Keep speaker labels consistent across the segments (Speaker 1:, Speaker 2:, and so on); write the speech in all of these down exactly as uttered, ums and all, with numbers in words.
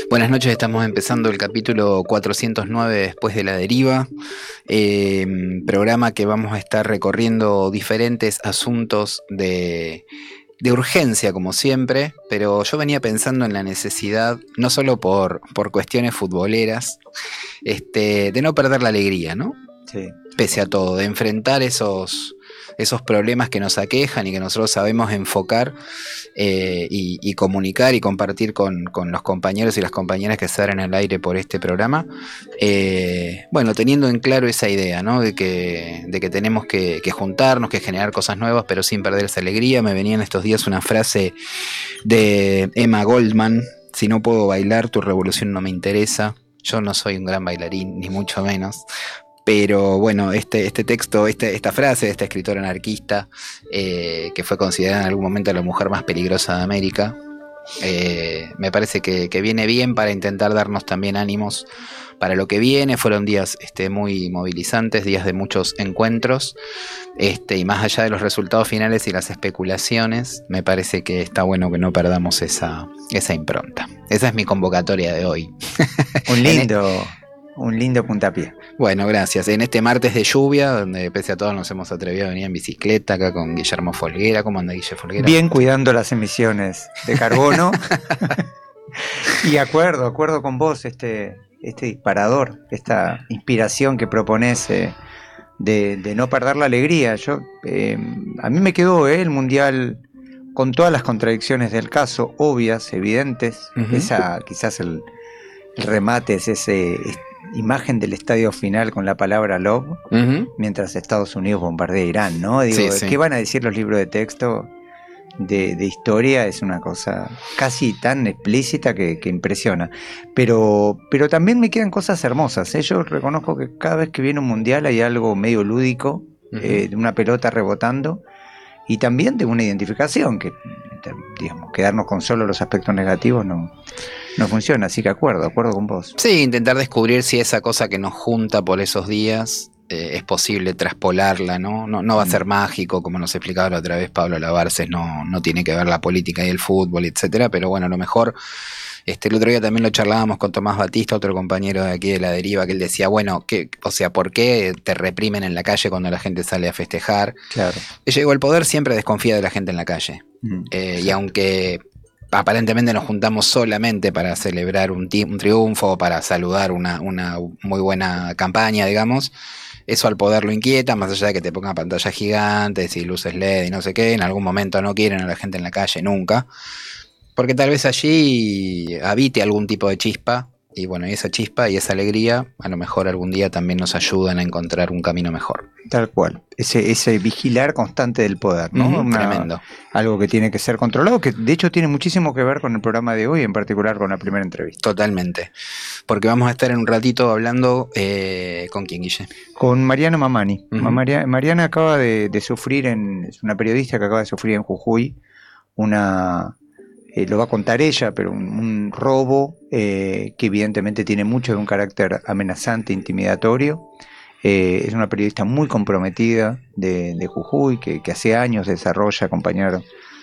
Speaker 1: Buenas noches, estamos empezando el capítulo cuatrocientos nueve después de la deriva, eh, programa que vamos a estar recorriendo diferentes asuntos de, de urgencia como siempre, pero yo venía pensando en la necesidad, no solo por, por cuestiones futboleras, este, de no perder la alegría, ¿no?
Speaker 2: Sí.
Speaker 1: Pese a todo, de enfrentar esos... esos problemas que nos aquejan y que nosotros sabemos enfocar eh, y, y comunicar y compartir con, con los compañeros y las compañeras que salen al aire por este programa, eh, bueno, teniendo en claro esa idea, ¿no? de que, de que tenemos que, que juntarnos, que generar cosas nuevas, pero sin perder esa alegría. Me venía en estos días una frase de Emma Goldman: si no puedo bailar, tu revolución no me interesa. Yo no soy un gran bailarín, ni mucho menos. Pero bueno, este, este texto, este, esta frase de esta escritora anarquista, eh, que fue considerada en algún momento la mujer más peligrosa de América, eh, me parece que, que viene bien para intentar darnos también ánimos para lo que viene. Fueron días este, muy movilizantes, días de muchos encuentros, este, y más allá de los resultados finales y las especulaciones, me parece que está bueno que no perdamos esa, esa impronta. Esa es mi convocatoria de hoy.
Speaker 2: Un lindo... Un lindo puntapié.
Speaker 1: Bueno, gracias. En este martes de lluvia, donde pese a todo nos hemos atrevido a venir en bicicleta acá con Guillermo Folguera. ¿Cómo anda Guille Folguera?
Speaker 2: Bien, cuidando las emisiones de carbono. Y acuerdo, acuerdo con vos, este, este disparador, esta inspiración que propones eh, de, de no perder la alegría. Yo, eh, a mí me quedó eh, el Mundial con todas las contradicciones del caso, obvias, evidentes. Uh-huh. Esa, quizás el, el remate es ese... imagen del estadio final con la palabra love, uh-huh. mientras Estados Unidos bombardea Irán, ¿no? Digo, sí, sí. ¿Qué van a decir los libros de texto de, de historia? Es una cosa casi tan explícita que, que impresiona. Pero, pero también me quedan cosas hermosas, ¿eh? Yo reconozco que cada vez que viene un mundial hay algo medio lúdico, uh-huh. eh, de una pelota rebotando, y también de una identificación, que digamos, quedarnos con solo los aspectos negativos no, no funciona, así que acuerdo, acuerdo con vos.
Speaker 1: Sí, intentar descubrir si esa cosa que nos junta por esos días eh, es posible traspolarla, ¿no? No, no va a ser mágico, como nos explicaba la otra vez Pablo Lavarces, no, no tiene que ver la política y el fútbol, etcétera, pero bueno, a lo mejor... Este, el otro día también lo charlábamos con Tomás Batista, otro compañero de aquí de La Deriva, que él decía, bueno, ¿qué, o sea, ¿por qué te reprimen en la calle cuando la gente sale a festejar?
Speaker 2: Claro.
Speaker 1: Llegó el poder, siempre desconfía de la gente en la calle. Mm, eh, y aunque aparentemente nos juntamos solamente para celebrar un, ti- un triunfo, para saludar una, una muy buena campaña, digamos, eso al poder lo inquieta, más allá de que te pongan pantallas gigantes y luces L E D y no sé qué, en algún momento no quieren a la gente en la calle nunca. Porque tal vez allí habite algún tipo de chispa, y bueno, y esa chispa y esa alegría a lo mejor algún día también nos ayudan a encontrar un camino mejor.
Speaker 2: Tal cual, ese, ese vigilar constante del poder, ¿no?
Speaker 1: Uh-huh,
Speaker 2: Una,
Speaker 1: tremendo.
Speaker 2: Algo que tiene que ser controlado, que de hecho tiene muchísimo que ver con el programa de hoy, en particular con la primera entrevista.
Speaker 1: Totalmente, porque vamos a estar en un ratito hablando, eh, ¿con quién, Guille?
Speaker 2: Con Mariana Mamani.
Speaker 1: Uh-huh.
Speaker 2: Maria, Mariana acaba de, de sufrir, en, es una periodista que acaba de sufrir en Jujuy, una... Eh, lo va a contar ella, pero un, un robo eh, que evidentemente tiene mucho de un carácter amenazante, intimidatorio. Eh, es una periodista muy comprometida de, de Jujuy, que, que hace años desarrolla acompañar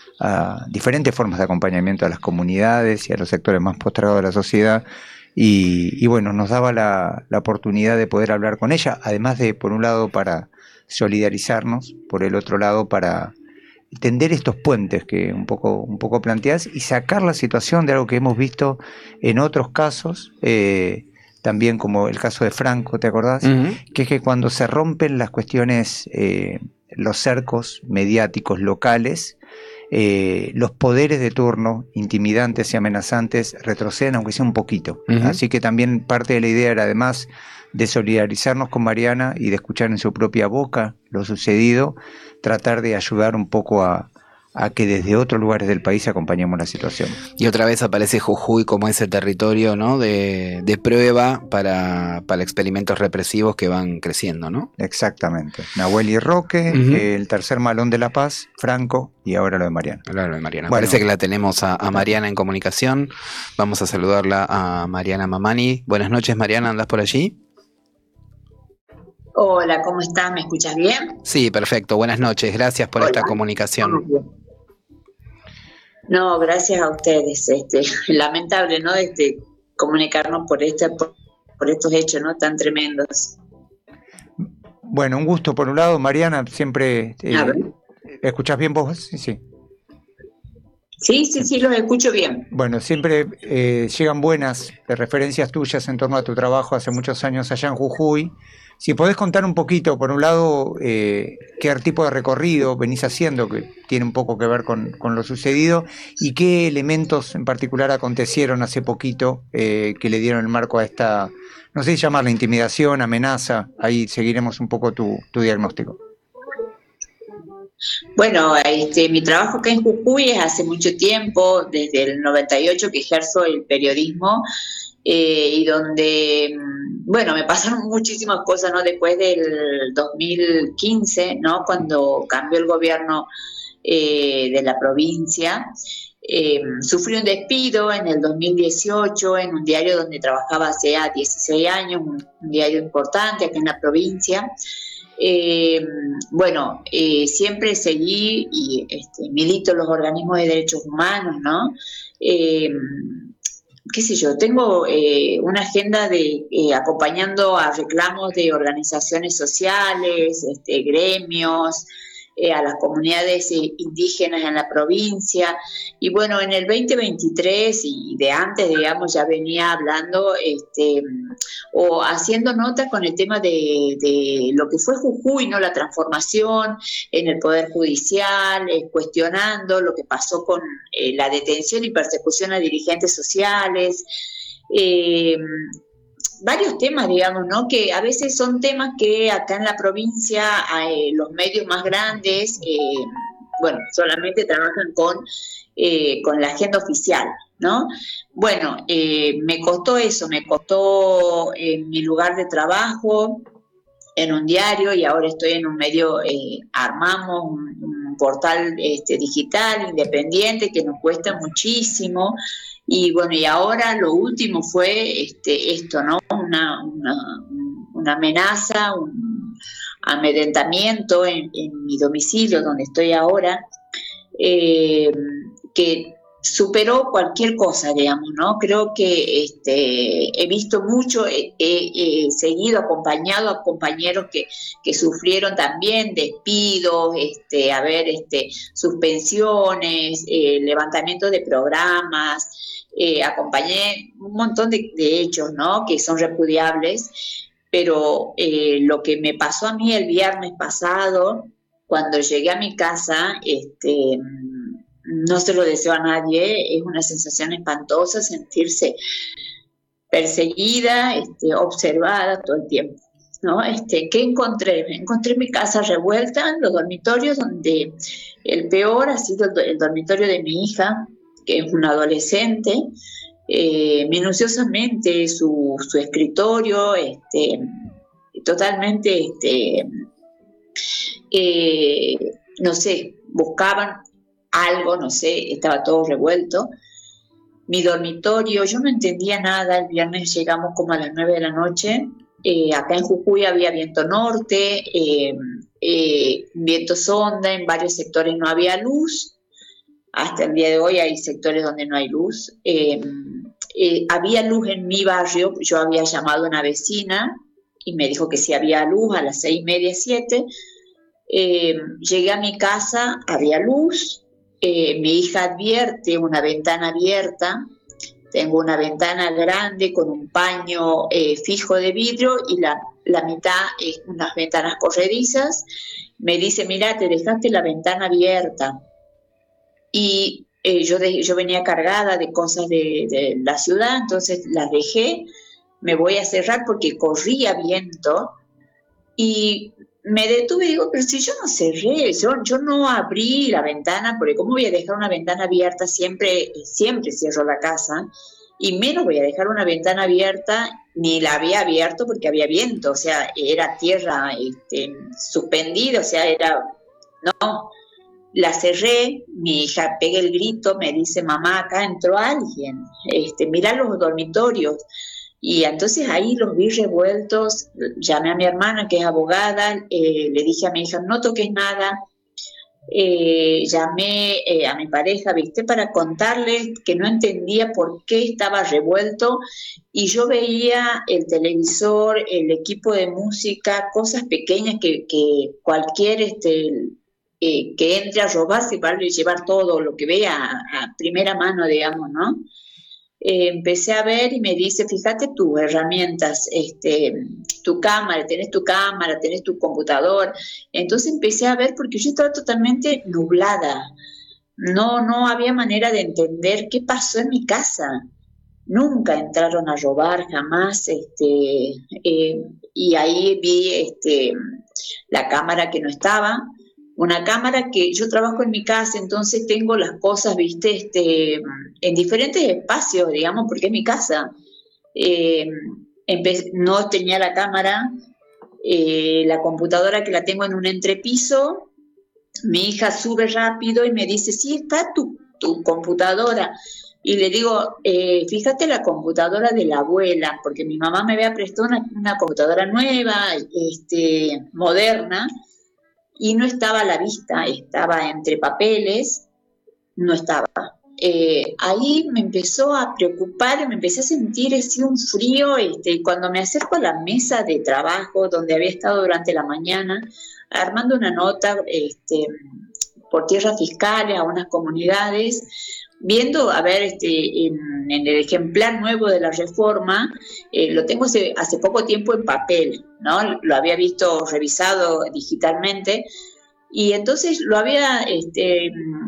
Speaker 2: a diferentes formas de acompañamiento a las comunidades y a los sectores más postrados de la sociedad. Y, y bueno, nos daba la, la oportunidad de poder hablar con ella, además de, por un lado, para solidarizarnos, por el otro lado, para tender estos puentes que un poco, un poco planteás y sacar la situación de algo que hemos visto en otros casos, eh, también como el caso de Franco, ¿te acordás? Uh-huh. Que es que cuando se rompen las cuestiones, eh, los cercos mediáticos locales, eh, los poderes de turno, intimidantes y amenazantes, retroceden aunque sea un poquito. Uh-huh. Así que también parte de la idea era, además de solidarizarnos con Mariana y de escuchar en su propia boca lo sucedido, tratar de ayudar un poco a, a que desde otros lugares del país acompañemos la situación.
Speaker 1: Y otra vez aparece Jujuy como ese territorio, ¿no? de, de prueba para, para experimentos represivos que van creciendo, ¿no?
Speaker 2: Exactamente. Nahuel y Roque, uh-huh. el tercer malón de La Paz, Franco y ahora lo de Mariana.
Speaker 1: Ahora lo de Mariana.
Speaker 2: Bueno,
Speaker 1: parece que la tenemos a, a Mariana en comunicación. Vamos a saludarla a Mariana Mamani. Buenas noches, Mariana, ¿andás por allí?
Speaker 3: Hola, ¿cómo estás? ¿Me escuchas bien?
Speaker 1: Sí, perfecto. Buenas noches. Gracias por Hola. esta comunicación.
Speaker 3: No, gracias a ustedes. Este, lamentable, ¿no? Este, comunicarnos por, este, por, por estos hechos, ¿no?, tan tremendos.
Speaker 2: Bueno, un gusto por un lado, Mariana, siempre... Eh, ¿escuchás bien vos? Sí, sí.
Speaker 3: Sí, sí, sí, los escucho bien.
Speaker 2: Bueno, siempre eh, llegan buenas referencias tuyas en torno a tu trabajo hace muchos años allá en Jujuy. Si podés contar un poquito, por un lado, eh, qué tipo de recorrido venís haciendo, que tiene un poco que ver con, con lo sucedido, y qué elementos en particular acontecieron hace poquito eh, que le dieron el marco a esta, no sé si llamarla intimidación, amenaza. Ahí seguiremos un poco tu, tu diagnóstico.
Speaker 3: Bueno, este, mi trabajo acá en Jujuy es hace mucho tiempo, desde el noventa y ocho que ejerzo el periodismo, eh, y donde, bueno, me pasaron muchísimas cosas, ¿no? Después del dos mil quince, ¿no?, cuando cambió el gobierno eh, de la provincia, eh, sufrí un despido en el dos mil dieciocho en un diario donde trabajaba hace dieciséis años, un, un diario importante acá en la provincia. Eh, bueno, eh, siempre seguí y este, milito los organismos de derechos humanos, ¿no? Eh, qué sé yo, tengo eh, una agenda de eh, acompañando a reclamos de organizaciones sociales, este, gremios, eh, a las comunidades eh, indígenas en la provincia. Y bueno, en el veinte veintitrés y de antes, digamos, ya venía hablando este, o haciendo notas con el tema de, de lo que fue Jujuy, ¿no?, la transformación en el Poder Judicial, eh, cuestionando lo que pasó con eh, la detención y persecución a dirigentes sociales, eh, varios temas, digamos, ¿no?, que a veces son temas que acá en la provincia eh, los medios más grandes, eh, bueno, solamente trabajan con, eh, con la agenda oficial, ¿no? Bueno, eh, me costó eso, me costó en mi lugar de trabajo, en un diario, y ahora estoy en un medio, eh, armamos un, un portal este, digital independiente que nos cuesta muchísimo. Y bueno, y ahora lo último fue este, esto, ¿no? Una, una, una amenaza, un amedrentamiento en, en mi domicilio donde estoy ahora, eh, que superó cualquier cosa, digamos, ¿no? Creo que este, he visto mucho, he, he, he seguido acompañado a compañeros que, que sufrieron también despidos, este, a ver, este, suspensiones, eh, levantamiento de programas, eh, acompañé un montón de, de hechos, ¿no?, que son repudiables, pero eh, lo que me pasó a mí el viernes pasado, cuando llegué a mi casa, este... no se lo deseo a nadie, es una sensación espantosa sentirse perseguida, este, observada todo el tiempo, ¿no? Este, ¿qué encontré? Encontré mi casa revuelta en los dormitorios, donde el peor ha sido el, el dormitorio de mi hija, que es una adolescente, eh, minuciosamente su, su escritorio, este, totalmente, este, eh, no sé, buscaban algo, no sé, estaba todo revuelto. Mi dormitorio, yo no entendía nada, el viernes llegamos como a las nueve de la noche, eh, acá en Jujuy había viento norte, eh, eh, viento sonda, en varios sectores no había luz, hasta el día de hoy hay sectores donde no hay luz, eh, eh, había luz en mi barrio, yo había llamado a una vecina y me dijo que sí había luz a las seis y media, siete, eh, llegué a mi casa, había luz. Eh, mi hija advierte una ventana abierta, tengo una ventana grande con un paño eh, fijo de vidrio y la, la mitad es unas ventanas corredizas. Me dice, mira, te dejaste la ventana abierta. Y eh, yo, de, yo venía cargada de cosas de, de la ciudad, entonces las dejé, me voy a cerrar porque corría viento y me detuve y digo, pero si yo no cerré, yo, yo no abrí la ventana, porque ¿cómo voy a dejar una ventana abierta? Siempre, siempre cierro la casa, y menos voy a dejar una ventana abierta, ni la había abierto porque había viento, o sea, era tierra este, suspendida, o sea, era, no, la cerré, mi hija pega el grito, me dice, mamá, acá entró alguien, este, mirá los dormitorios. Y entonces ahí los vi revueltos, llamé a mi hermana que es abogada, eh, le dije a mi hija, no toques nada, eh, llamé eh, a mi pareja, ¿viste? Para contarle que no entendía por qué estaba revuelto, y yo veía el televisor, el equipo de música, cosas pequeñas que, que cualquier este, eh, que entre a robarse para llevar todo lo que vea a, a primera mano, digamos, ¿no? Eh, empecé a ver y me dice, fíjate tus herramientas, este, tu cámara, tenés tu cámara, tenés tu computador. Entonces empecé a ver, porque yo estaba totalmente nublada, no, no había manera de entender qué pasó en mi casa. Nunca entraron a robar, jamás, este, eh, y ahí vi este, la cámara que no estaba. Una cámara que yo trabajo en mi casa, entonces tengo las cosas, viste, este, en diferentes espacios, digamos, porque es mi casa. Eh, no tenía la cámara, eh, la computadora que la tengo en un entrepiso, mi hija sube rápido y me dice, sí, está tu, tu computadora. Y le digo, eh, fíjate la computadora de la abuela, porque mi mamá me había prestado una, una computadora nueva, este, moderna, y no estaba a la vista, estaba entre papeles, no estaba. Eh, ahí me empezó a preocupar, me empecé a sentir así un frío, este, y cuando me acerco a la mesa de trabajo, donde había estado durante la mañana, armando una nota este, por tierras fiscales a unas comunidades, viendo, a ver, este, en, en el ejemplar nuevo de la reforma, eh, lo tengo hace, hace poco tiempo en papel, ¿no? Lo había visto revisado digitalmente, y entonces lo había, este,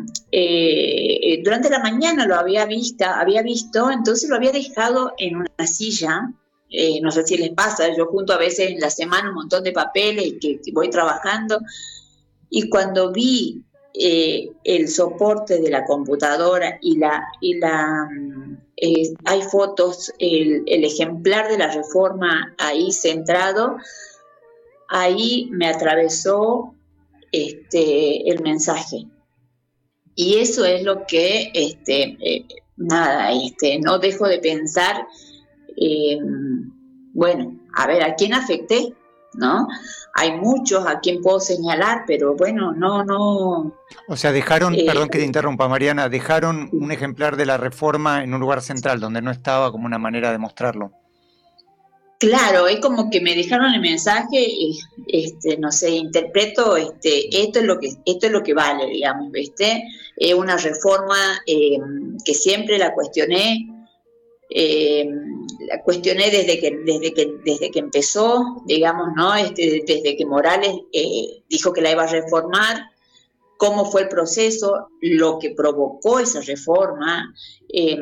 Speaker 3: eh, durante la mañana lo había visto, había visto, entonces lo había dejado en una silla, eh, no sé si les pasa, yo junto a veces en la semana un montón de papeles que, que voy trabajando, y cuando vi Eh, el soporte de la computadora y la, y la eh, hay fotos, el, el ejemplar de la reforma ahí centrado, ahí me atravesó este, el mensaje. Y eso es lo que, este, eh, nada, este, no dejo de pensar, eh, bueno, a ver, ¿a quién afecté? ¿No? Hay muchos a quien puedo señalar, pero bueno, no, no...
Speaker 2: O sea, dejaron,
Speaker 3: eh,
Speaker 2: perdón que te interrumpa, Mariana, dejaron un ejemplar de la reforma en un lugar central, donde no estaba, como una manera de mostrarlo.
Speaker 3: Claro, es como que me dejaron el mensaje, y, este, no sé, interpreto, este, esto es lo que, esto es lo que vale, digamos, ¿viste? Es una reforma eh, que siempre la cuestioné, eh, la cuestioné desde que, desde que, desde que empezó, digamos, ¿no? Este, desde que Morales eh, dijo que la iba a reformar, cómo fue el proceso, lo que provocó esa reforma, eh,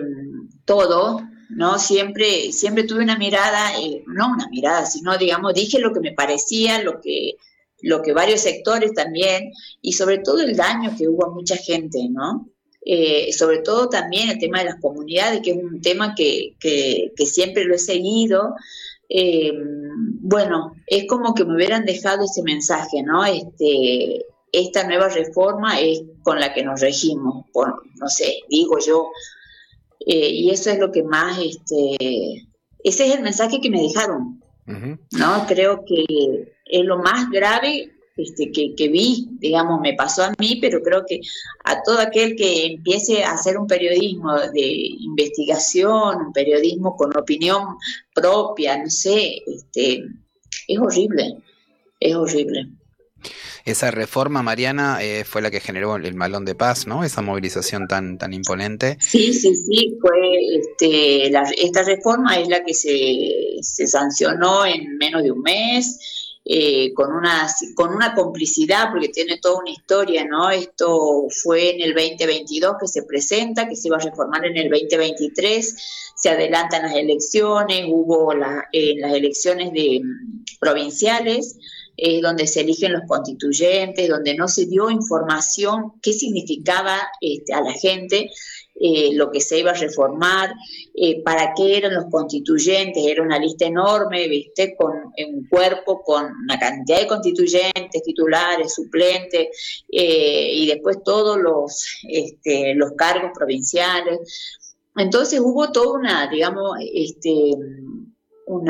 Speaker 3: todo, ¿no? Siempre, siempre tuve una mirada, eh, no una mirada, sino, digamos, dije lo que me parecía, lo que, lo que varios sectores también, y sobre todo el daño que hubo a mucha gente, ¿no? Eh, sobre todo también el tema de las comunidades, que es un tema que, que, que siempre lo he seguido. Eh, bueno, es como que me hubieran dejado ese mensaje, ¿no? Este, esta nueva reforma es con la que nos regimos, por, no sé, digo yo, eh, y eso es lo que más, este, ese es el mensaje que me dejaron, uh-huh. ¿No? Creo que es lo más grave este, que, que vi, digamos, me pasó a mí, pero creo que a todo aquel que empiece a hacer un periodismo de investigación, un periodismo con opinión propia, no sé, este, es horrible, es horrible.
Speaker 1: Esa reforma, Mariana, eh, fue la que generó el Malón de Paz, ¿no? Esa movilización tan, tan imponente.
Speaker 3: Sí, sí, sí, fue este, la, esta reforma es la que se, se sancionó en menos de un mes, eh, con una con una complicidad, porque tiene toda una historia, ¿no? Esto fue en el veinte veintidós que se presenta, que se iba a reformar en el veinte veintitrés, se adelantan las elecciones, hubo la, eh, las elecciones de provinciales, Eh, donde se eligen los constituyentes, donde no se dio información qué significaba este, a la gente eh, lo que se iba a reformar, eh, para qué eran los constituyentes, era una lista enorme, ¿viste? Con un cuerpo con una cantidad de constituyentes, titulares, suplentes, eh, y después todos los, este, los cargos provinciales. Entonces hubo toda una, digamos, este...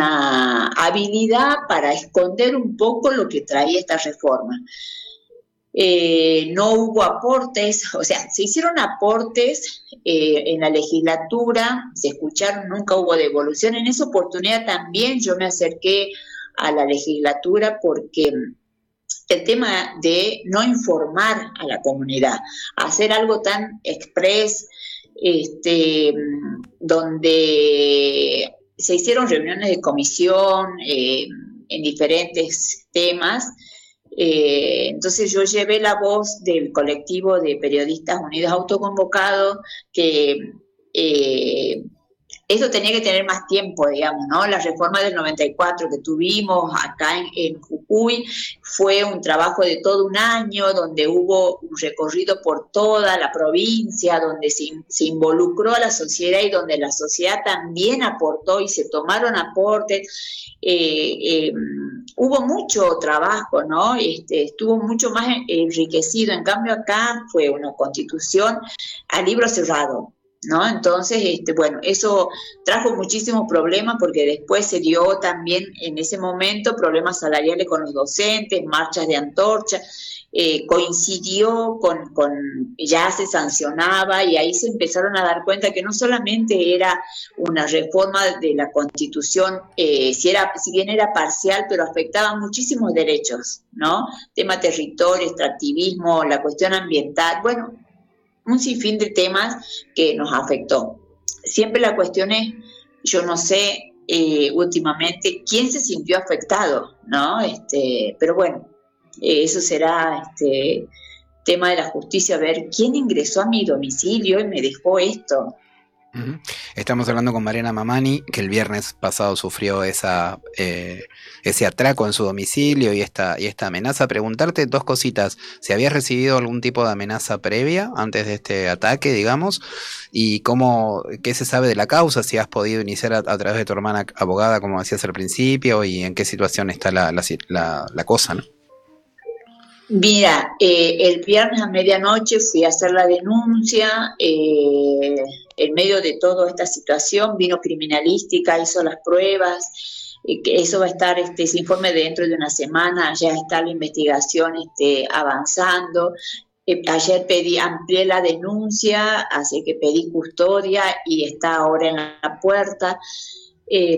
Speaker 3: una habilidad para esconder un poco lo que traía esta reforma. Eh, no hubo aportes, o sea, se hicieron aportes eh, en la legislatura, se escucharon, nunca hubo devolución. En esa oportunidad también yo me acerqué a la legislatura porque el tema de no informar a la comunidad, hacer algo tan express, este, donde se hicieron reuniones de comisión eh, en diferentes temas. Eh, entonces yo llevé la voz del colectivo de periodistas unidos autoconvocados, que eh, eso tenía que tener más tiempo, digamos, ¿no? La reforma del noventa y cuatro que tuvimos acá en, en Jujuy fue un trabajo de todo un año, donde hubo un recorrido por toda la provincia, donde se, se involucró a la sociedad y donde la sociedad también aportó y se tomaron aportes. Eh, eh, hubo mucho trabajo, ¿no? Este, estuvo mucho más enriquecido. En cambio acá fue una constitución a libro cerrado, ¿no? Entonces, este, bueno, eso trajo muchísimos problemas porque después se dio también en ese momento problemas salariales con los docentes, marchas de antorcha, eh, coincidió con, con, ya se sancionaba y ahí se empezaron a dar cuenta que no solamente era una reforma de la Constitución, eh, si, era, si bien era parcial, pero afectaba muchísimos derechos, ¿no? Tema territorio, extractivismo, la cuestión ambiental, bueno, un sinfín de temas que nos afectó. Siempre la cuestión es, yo no sé eh, últimamente quién se sintió afectado, ¿no? Este, pero bueno, eh, eso será este tema de la justicia, ver quién ingresó a mi domicilio y me dejó esto.
Speaker 1: Uh-huh. Estamos hablando con Mariana Mamani, que el viernes pasado sufrió esa eh, ese atraco en su domicilio y esta, y esta amenaza. Preguntarte dos cositas: si habías recibido algún tipo de amenaza previa antes de este ataque, digamos, y cómo, qué se sabe de la causa, si has podido iniciar a, a través de tu hermana abogada, como decías al principio, y en qué situación está la, la, la, la cosa, ¿no?
Speaker 3: Mira, eh, el viernes a medianoche fui a hacer la denuncia. eh, en medio de toda esta situación vino criminalística, hizo las pruebas, eh, que eso va a estar, este, ese informe dentro de una semana, ya está la investigación este, avanzando. Eh, ayer pedí, amplié la denuncia, así que pedí custodia y está ahora en la puerta. Eh,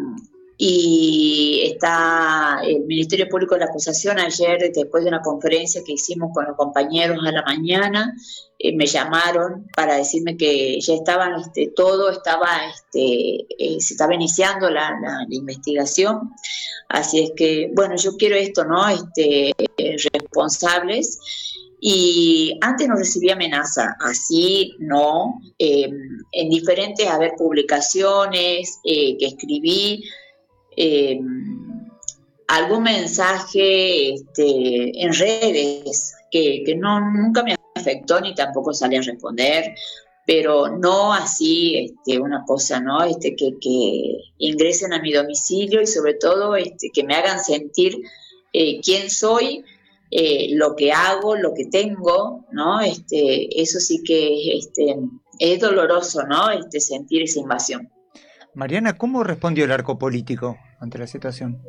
Speaker 3: y está el Ministerio Público de la Acusación. Ayer, después de una conferencia que hicimos con los compañeros a la mañana, eh, me llamaron para decirme que ya estaban, este, todo estaba, este, eh, se estaba iniciando la, la, la investigación. Así es que, bueno, yo quiero esto, ¿no? Este, eh, responsables. Y antes no recibía amenaza, así no, eh, en diferentes, a ver, publicaciones eh, que escribí, Eh, algún mensaje este, en redes que, que no, nunca me afectó ni tampoco salí a responder, pero no así este, una cosa, ¿no? Este, que, que ingresen a mi domicilio y sobre todo este, que me hagan sentir eh, quién soy, eh, lo que hago, lo que tengo, ¿no? Este, eso sí que este, es doloroso, ¿no? Este, sentir esa invasión.
Speaker 2: Mariana, ¿cómo respondió el arco político ante la situación?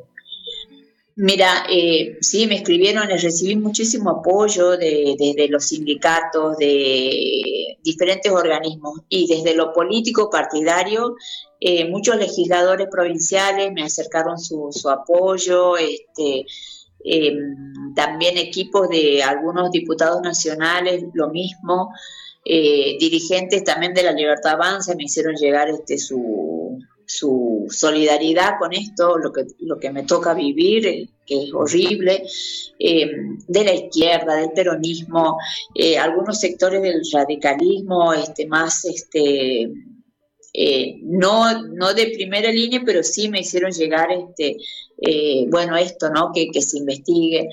Speaker 3: Mira, eh, sí, me escribieron, recibí muchísimo apoyo de, de, de los sindicatos, de diferentes organismos, y desde lo político partidario, eh, muchos legisladores provinciales me acercaron su, su apoyo, este, eh, también equipos de algunos diputados nacionales, lo mismo. Eh, dirigentes también de la Libertad Avanza me hicieron llegar este su, su solidaridad con esto, lo que, lo que me toca vivir, eh, que es horrible, eh, de la izquierda, del peronismo, eh, algunos sectores del radicalismo este, más, este, eh, no, no de primera línea, pero sí me hicieron llegar este, eh, bueno, esto, ¿no? Que, que se investigue.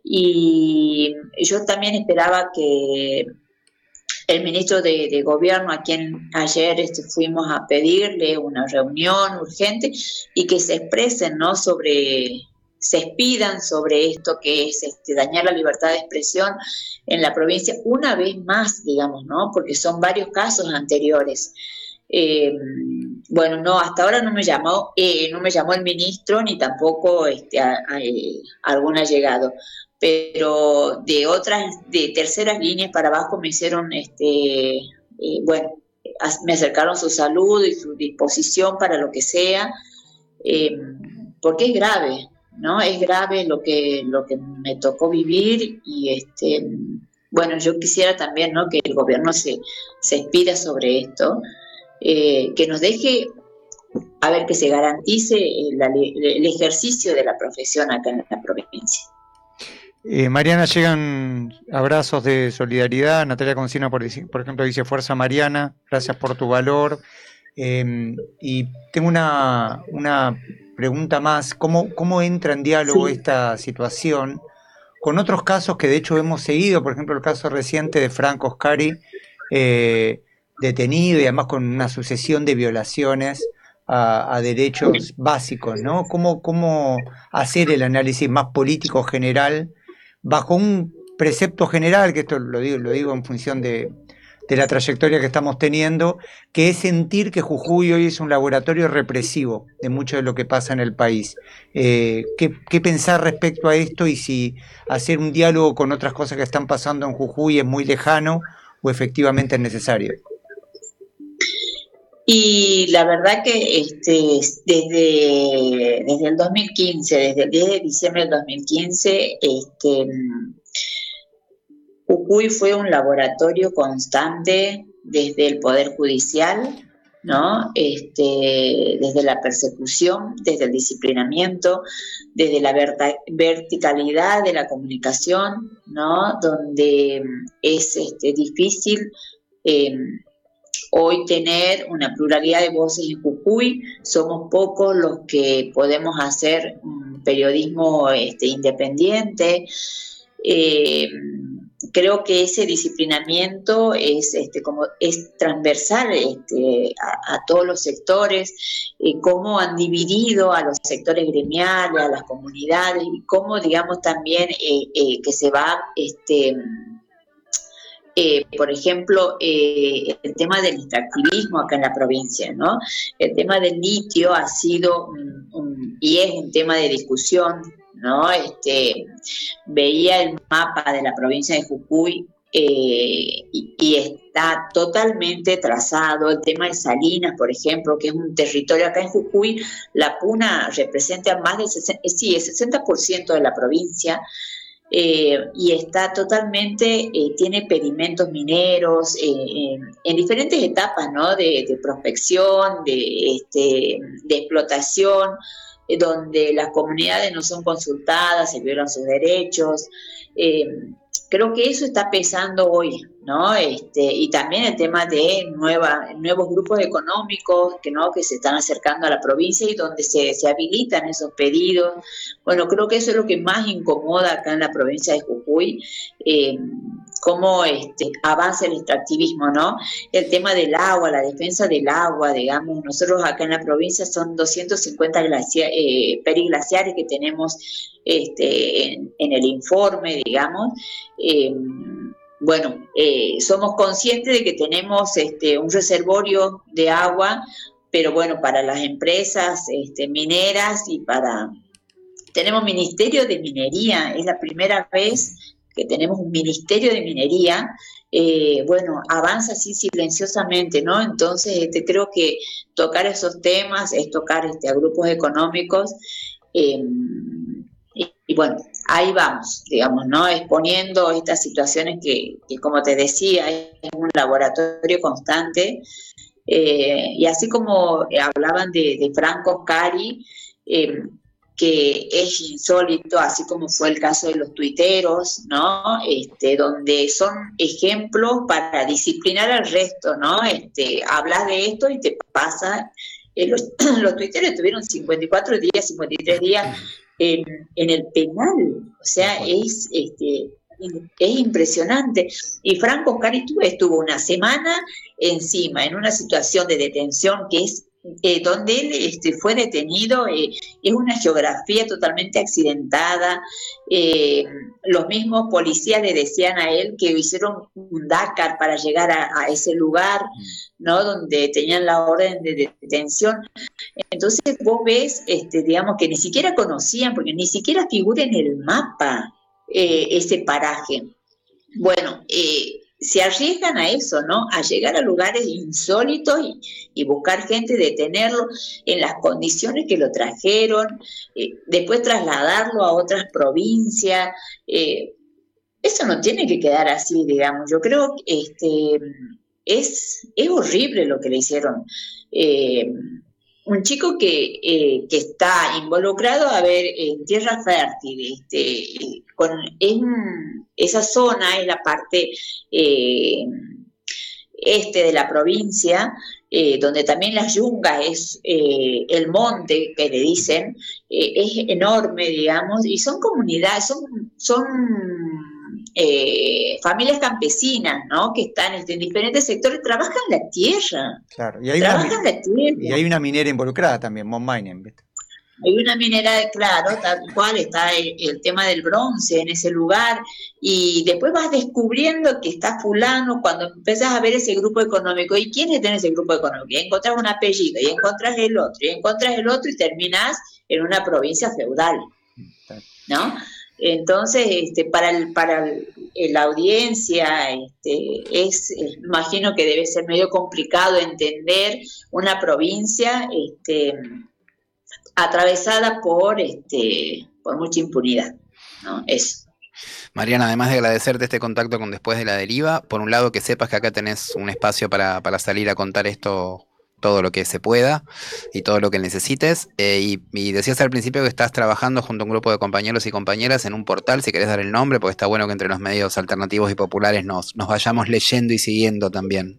Speaker 3: Y yo también esperaba que el ministro de, de Gobierno, a quien ayer este, fuimos a pedirle una reunión urgente, y que se expresen, ¿no? Sobre, se expidan sobre esto que es este, dañar la libertad de expresión en la provincia, una vez más, digamos, ¿no? Porque son varios casos anteriores. Eh, bueno, no, hasta ahora no me llamó, eh, no me llamó el ministro, ni tampoco este, a, a, a algún allegado. pero de otras, de terceras líneas para abajo me hicieron, este, eh, bueno, me acercaron su salud y su disposición para lo que sea, eh, porque es grave, ¿no? Es grave lo que, lo que me tocó vivir y, este, bueno, yo quisiera también, ¿no?, que el gobierno se, se inspira sobre esto, eh, que nos deje, a ver, que se garantice el, el ejercicio de la profesión acá en la provincia.
Speaker 2: Eh, Mariana, llegan abrazos de solidaridad. Natalia Concina, por, por ejemplo, dice: Fuerza Mariana, gracias por tu valor. Eh, y tengo una, una pregunta más. ¿Cómo, cómo entra en diálogo sí. esta situación con otros casos que de hecho hemos seguido? Por ejemplo, el caso reciente de Franco Oscari, eh, detenido y además con una sucesión de violaciones a, a derechos básicos, ¿no? ¿Cómo, cómo hacer el análisis más político general bajo un precepto general, que esto lo digo, lo digo en función de, de la trayectoria que estamos teniendo, que es sentir que Jujuy hoy es un laboratorio represivo de mucho de lo que pasa en el país? Eh, ¿qué, ¿Qué pensar respecto a esto y si hacer un diálogo con otras cosas que están pasando en Jujuy es muy lejano o efectivamente es necesario?
Speaker 3: Y la verdad que este, desde, desde el dos mil quince, desde el diez de diciembre del dos mil quince, este, Jujuy fue un laboratorio constante desde el Poder Judicial, ¿no? Este, desde la persecución, desde el disciplinamiento, desde la verta, verticalidad de la comunicación, ¿no? Donde es este, difícil eh, hoy tener una pluralidad de voces en Jujuy. Somos pocos los que podemos hacer un periodismo este, independiente. Eh, creo que ese disciplinamiento es, este, como, es transversal este, a, a todos los sectores, eh, cómo han dividido a los sectores gremiales, a las comunidades, y cómo, digamos, también eh, eh, que se va... Este, Eh, por ejemplo, eh, el tema del extractivismo acá en la provincia, ¿no? El tema del litio ha sido un, un, y es un tema de discusión, ¿no? Este, veía el mapa de la provincia de Jujuy eh, y, y está totalmente trazado. El tema de Salinas, por ejemplo, que es un territorio acá en Jujuy, la Puna representa más del sesenta, sí, el sesenta por ciento de la provincia. Eh, y está totalmente, eh, tiene pedimentos mineros eh, en, en diferentes etapas, ¿no? De, de prospección, de, este, de explotación, eh, donde las comunidades no son consultadas, se violan sus derechos. Eh, creo que eso está pesando hoy, ¿no? Este, y también el tema de nueva, nuevos grupos económicos que, ¿no? que se están acercando a la provincia y donde se, se habilitan esos pedidos. Bueno, creo que eso es lo que más incomoda acá en la provincia de Jujuy, eh, cómo este, avanza el extractivismo, ¿no? El tema del agua, la defensa del agua, digamos, nosotros acá en la provincia son doscientos cincuenta glacia, eh, periglaciares que tenemos este, en, en el informe, digamos. Eh, bueno, eh, somos conscientes de que tenemos este, un reservorio de agua, pero bueno, para las empresas este, mineras y para... Tenemos Ministerio de Minería, es la primera vez que tenemos un Ministerio de Minería, eh, bueno, avanza así silenciosamente, ¿no? Entonces, este, creo que tocar esos temas es tocar este, a grupos económicos, eh, y, y bueno, ahí vamos, digamos, ¿no? Exponiendo estas situaciones que, que como te decía, es un laboratorio constante, eh, y así como hablaban de, de Franco Oscari, eh, que es insólito, así como fue el caso de los tuiteros, ¿no? Este, donde son ejemplos para disciplinar al resto, ¿no? Este, hablas de esto y te pasa. Eh, los, los tuiteros estuvieron cincuenta y cuatro días, cincuenta y tres días en, en el penal, o sea, es, este, es impresionante. Y Franco Oscari estuvo una semana encima, en una situación de detención que es Eh, donde él este, fue detenido, eh, es una geografía totalmente accidentada. Eh, los mismos policías le decían a él que hicieron un Dakar para llegar a, a ese lugar, ¿no? Donde tenían la orden de detención. Entonces vos ves, este, digamos, que ni siquiera conocían, porque ni siquiera figura en el mapa eh, ese paraje. Bueno, eh, se arriesgan a eso, ¿no? A llegar a lugares insólitos y, y buscar gente, detenerlo en las condiciones que lo trajeron, eh, después trasladarlo a otras provincias. Eh, eso no tiene que quedar así, digamos. Yo creo que este, es, es horrible lo que le hicieron. Eh, un chico que, eh, que está involucrado, a ver, en tierra fértil, este, con, en esa zona es la parte eh, este de la provincia, eh, donde también las yungas es eh, el monte que le dicen, eh, es enorme, digamos, y son comunidades, son, son eh, familias campesinas, ¿no? Que están este, en diferentes sectores, trabajan la tierra.
Speaker 2: Claro, y hay,
Speaker 3: trabajan
Speaker 2: una,
Speaker 3: la tierra.
Speaker 2: Y hay una minera involucrada también, Mount Mining, ¿viste?
Speaker 3: Hay una minera, claro, tal cual, está el, el tema del bronce en ese lugar, y después vas descubriendo que está fulano cuando empiezas a ver ese grupo económico. ¿Y quién está en ese grupo económico? Y encontrás un apellido, y encontrás el otro, y encontrás el otro, y terminás en una provincia feudal, ¿no? Entonces, este, para el, para el, la audiencia, este, es, es, imagino que debe ser medio complicado entender una provincia este, atravesada por, este, por mucha impunidad, ¿no? Eso.
Speaker 1: Mariana, además de agradecerte este contacto con Después de la Deriva, por un lado que sepas que acá tenés un espacio para, para salir a contar esto, todo lo que se pueda y todo lo que necesites, eh, y, y decías al principio que estás trabajando junto a un grupo de compañeros y compañeras en un portal, si querés dar el nombre, porque está bueno que entre los medios alternativos y populares nos, nos vayamos leyendo y siguiendo también.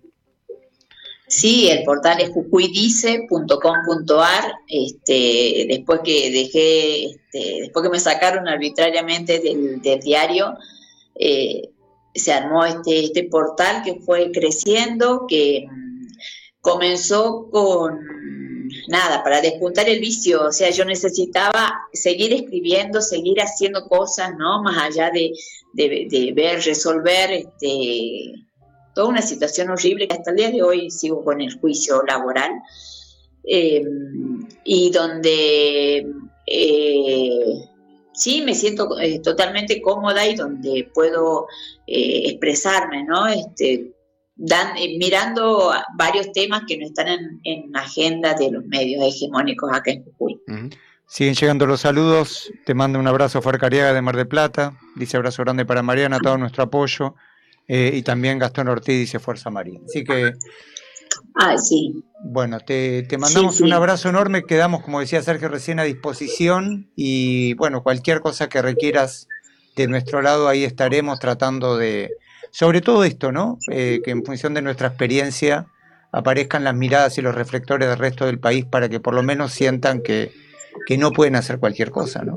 Speaker 3: Sí, el portal es jujuy dice punto com punto ar. Este, después que dejé, este, después que me sacaron arbitrariamente del, del diario, eh, se armó este, este portal que fue creciendo, que comenzó con nada, para despuntar el vicio. O sea, yo necesitaba seguir escribiendo, seguir haciendo cosas, ¿no? Más allá de, de, de ver, resolver este, toda una situación horrible que hasta el día de hoy sigo con el juicio laboral, eh, y donde eh, sí me siento eh, totalmente cómoda y donde puedo eh, expresarme, ¿no? Este, Dan, eh, mirando varios temas que no están en, en agenda de los medios hegemónicos acá en Jujuy.
Speaker 2: Uh-huh. Siguen llegando los saludos. Te mando un abrazo, Farca Ariaga de Mar del Plata. Dice abrazo grande para Mariana, todo nuestro apoyo. Eh, y también Gastón Ortiz dice Fuerza María. Así que,
Speaker 3: ah, sí.
Speaker 2: Bueno, te, te mandamos sí, sí. un abrazo enorme. Quedamos, como decía Sergio recién, a disposición. Y bueno, cualquier cosa que requieras de nuestro lado, ahí estaremos tratando de... Sobre todo esto, ¿no? Eh, que en función de nuestra experiencia aparezcan las miradas y los reflectores del resto del país para que por lo menos sientan que, que no pueden hacer cualquier cosa, ¿no?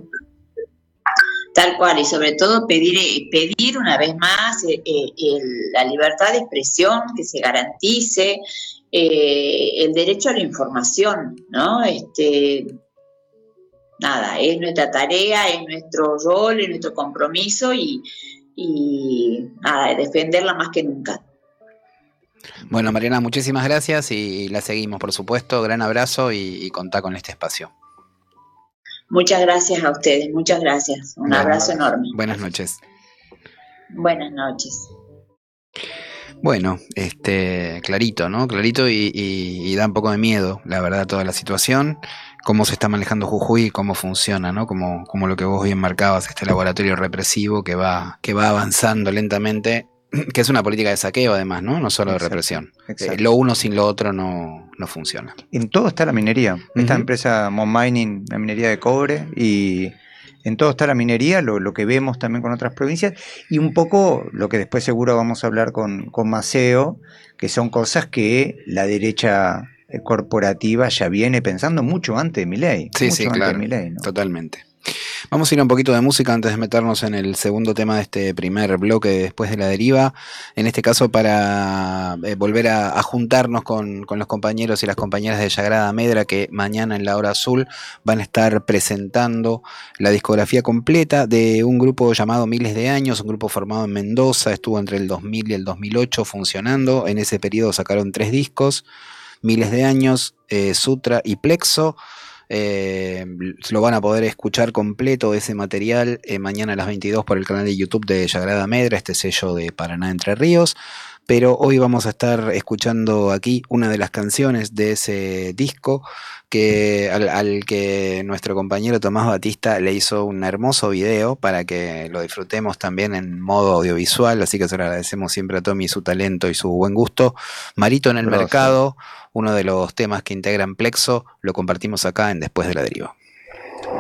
Speaker 3: Tal cual, y sobre todo pedir, pedir una vez más eh, eh, el, la libertad de expresión, que se garantice eh, el derecho a la información, ¿no? Este, nada, es nuestra tarea, es nuestro rol, es nuestro compromiso y y nada, defenderla más que nunca.
Speaker 1: Bueno, Mariana, muchísimas gracias y la seguimos, por supuesto. Gran abrazo y, y contá con este espacio.
Speaker 3: Muchas gracias a ustedes, muchas gracias. Un bueno, abrazo enorme.
Speaker 1: Buenas noches.
Speaker 3: Buenas noches.
Speaker 1: Bueno, este, clarito, ¿no? Clarito y, y, y da un poco de miedo, la verdad, toda la situación, cómo se está manejando Jujuy y cómo funciona, ¿no? Como, como lo que vos bien marcabas, este laboratorio represivo que va, que va avanzando lentamente, que es una política de saqueo además, ¿no? No solo de exacto, represión. Exacto. Eh, lo uno sin lo otro no, no funciona.
Speaker 2: En todo está la minería. Esta uh-huh. empresa Mount Mining, la minería de cobre, y en todo está la minería, lo, lo que vemos también con otras provincias, y un poco lo que después seguro vamos a hablar con, con Maceo, que son cosas que la derecha corporativa ya viene pensando mucho antes de Milei.
Speaker 1: Sí,
Speaker 2: mucho
Speaker 1: sí,
Speaker 2: antes
Speaker 1: claro,
Speaker 2: de Milei, ¿no?
Speaker 1: Totalmente. Vamos a ir a un poquito de música antes de meternos en el segundo tema de este primer bloque de Después de la Deriva, en este caso para eh, volver a, a juntarnos con, con los compañeros y las compañeras de Yagrada Medra, que mañana en la Hora Azul van a estar presentando la discografía completa de un grupo llamado Miles de Años, un grupo formado en Mendoza, estuvo entre el dos mil y el dos mil ocho funcionando, en ese periodo sacaron tres discos, Miles de Años, eh, Sutra y Plexo. Eh, lo van a poder escuchar completo ese material eh, mañana a las veintidós por el canal de YouTube de Yagrada Medra, este sello de Paraná Entre Ríos. Pero hoy vamos a estar escuchando aquí una de las canciones de ese disco que, al, al que nuestro compañero Tomás Batista le hizo un hermoso video para que lo disfrutemos también en modo audiovisual, así que se lo agradecemos siempre a Tommy su talento y su buen gusto. Marito en el
Speaker 2: Gracias.
Speaker 1: mercado, uno de los temas que integran Plexo, lo compartimos acá en Después de la Deriva.